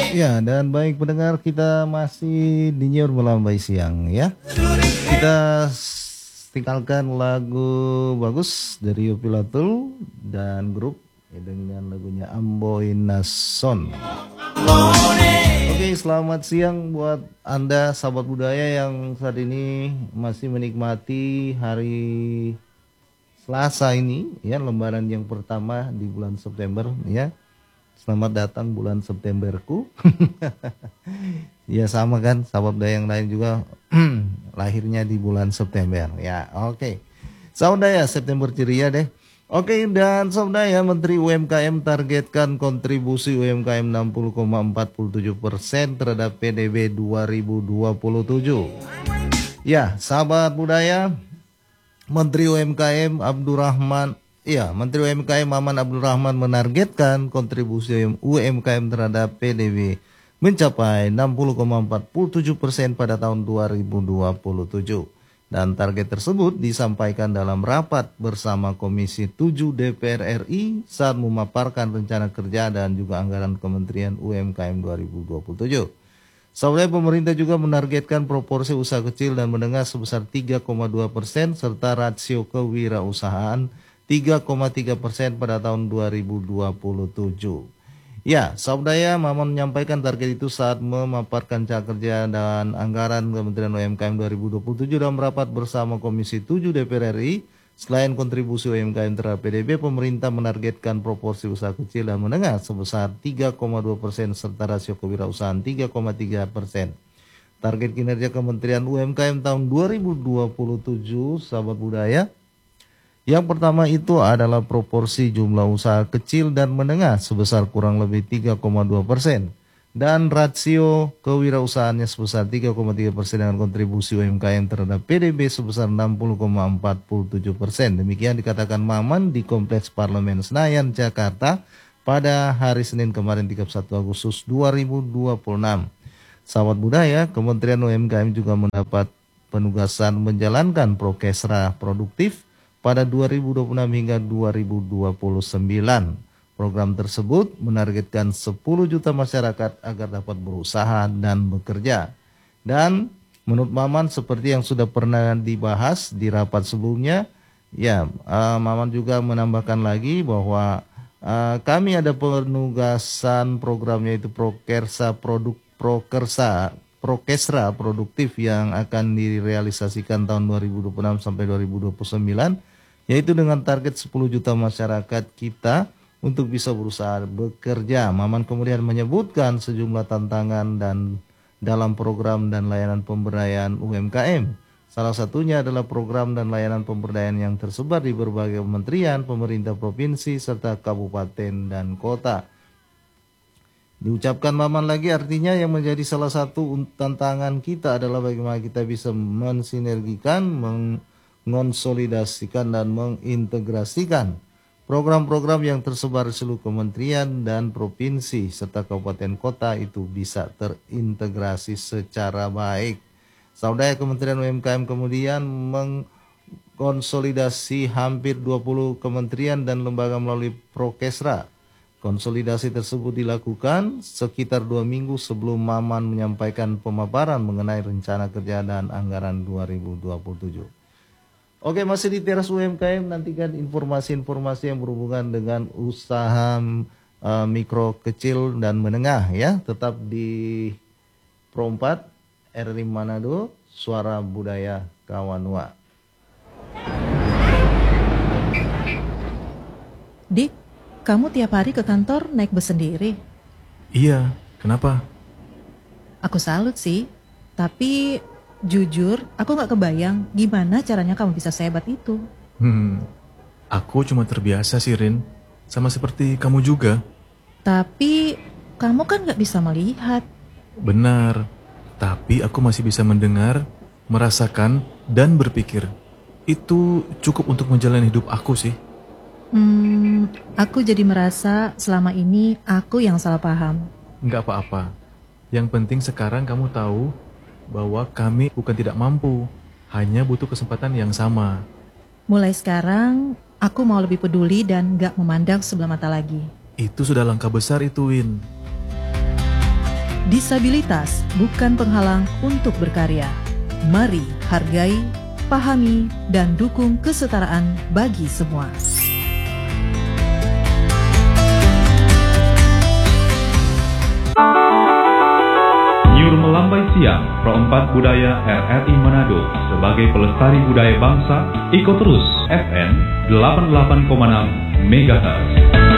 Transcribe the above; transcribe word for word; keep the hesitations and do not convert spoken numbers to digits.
Ya, dan baik pendengar, kita masih di Nyor Melambai Siang ya. Kita s- tinggalkan lagu bagus dari Yopilatul dan grup ya, dengan lagunya Amboy Nason. Oke, selamat siang buat Anda sahabat budaya yang saat ini masih menikmati hari Selasa ini ya, lembaran yang pertama di bulan September ya. Selamat datang bulan Septemberku. Ya sama kan, sahabat budaya yang lain juga lahirnya di bulan September. Ya, oke. Sahabat budaya September ceria deh. Oke, dan sahabat budaya Menteri U M K M targetkan kontribusi U M K M enam puluh koma empat tujuh persen terhadap P D B dua ribu dua puluh tujuh. Ya, sahabat budaya, Menteri U M K M Abdurrahman Iya, Menteri U M K M Maman Abdurrahman menargetkan kontribusi U M K M terhadap P D B mencapai enam puluh koma empat tujuh persen pada tahun dua ribu dua puluh tujuh. Dan target tersebut disampaikan dalam rapat bersama Komisi tujuh D P R R I saat memaparkan rencana kerja dan juga anggaran Kementerian U M K M dua ribu dua puluh tujuh. Saudara, pemerintah juga menargetkan proporsi usaha kecil dan menengah sebesar tiga koma dua persen serta rasio kewirausahaan tiga koma tiga persen pada tahun dua ribu dua puluh tujuh. Ya, saudara, Maman menyampaikan target itu saat memaparkan cara kerja dan anggaran Kementerian U M K M dua ribu dua puluh tujuh dalam rapat bersama Komisi tujuh D P R R I. Selain kontribusi U M K M terhadap P D B, pemerintah menargetkan proporsi usaha kecil dan menengah sebesar tiga koma dua persen serta rasio kewirausahaan tiga koma tiga persen. Target kinerja Kementerian U M K M tahun dua ribu dua puluh tujuh, sahabat budaya. Yang pertama itu adalah proporsi jumlah usaha kecil dan menengah sebesar kurang lebih tiga koma dua persen. Dan rasio kewirausahaannya sebesar tiga koma tiga persen dengan kontribusi U M K M terhadap P D B sebesar enam puluh koma empat tujuh persen. Demikian dikatakan Maman di Kompleks Parlemen Senayan, Jakarta pada hari Senin kemarin tiga puluh satu Agustus dua ribu dua puluh enam. Sahabat budaya, Kementerian U M K M juga mendapat penugasan menjalankan Prokesra Produktif pada dua ribu dua puluh enam hingga dua ribu dua puluh sembilan. Program tersebut menargetkan sepuluh juta masyarakat agar dapat berusaha dan bekerja. Dan menurut Maman seperti yang sudah pernah dibahas di rapat sebelumnya, ya uh, Maman juga menambahkan lagi bahwa uh, kami ada penugasan program yaitu Prokersa Produk Prokersa Prokesra Produktif yang akan direalisasikan tahun dua ribu dua puluh enam sampai dua ribu dua puluh sembilan, yaitu dengan target sepuluh juta masyarakat kita untuk bisa berusaha bekerja. Maman kemudian menyebutkan sejumlah tantangan dan dalam program dan layanan pemberdayaan U M K M. Salah satunya adalah program dan layanan pemberdayaan yang tersebar di berbagai kementerian, pemerintah provinsi, serta kabupaten dan kota. Diucapkan Maman lagi, artinya yang menjadi salah satu tantangan kita adalah bagaimana kita bisa mensinergikan, mengonsolidasikan, dan mengintegrasikan program-program yang tersebar di seluruh kementerian dan provinsi serta kabupaten kota itu bisa terintegrasi secara baik. Saudara, Kementerian U M K M kemudian mengkonsolidasi hampir dua puluh kementerian dan lembaga melalui Prokesra. Konsolidasi tersebut dilakukan sekitar dua minggu sebelum Maman menyampaikan pemaparan mengenai rencana kerja dan anggaran dua ribu dua puluh tujuh. Oke, masih di Teras U M K M, nantikan informasi-informasi yang berhubungan dengan usaha uh, mikro, kecil, dan menengah ya. Tetap di Pro empat R R I Manado, Suara Budaya Kawanua. Dik, kamu tiap hari ke kantor naik bus sendiri? Iya, kenapa? Aku salut sih, tapi jujur, aku gak kebayang gimana caranya kamu bisa sehebat itu. Hmm, aku cuma terbiasa sih, Rin. Sama seperti kamu juga. Tapi, kamu kan gak bisa melihat. Benar, tapi aku masih bisa mendengar, merasakan, dan berpikir. Itu cukup untuk menjalani hidup aku sih. Hmm, aku jadi merasa selama ini aku yang salah paham. Nggak apa-apa. Yang penting sekarang kamu tahu bahwa kami bukan tidak mampu, hanya butuh kesempatan yang sama. Mulai sekarang, aku mau lebih peduli dan gak memandang sebelah mata lagi. Itu sudah langkah besar itu, Win. Disabilitas bukan penghalang untuk berkarya. Mari hargai, pahami, dan dukung kesetaraan bagi semua. Nyur Melambai Siang, Pro empat Budaya R R I Manado. Sebagai pelestari budaya bangsa, ikut terus F M delapan puluh delapan koma enam MHz.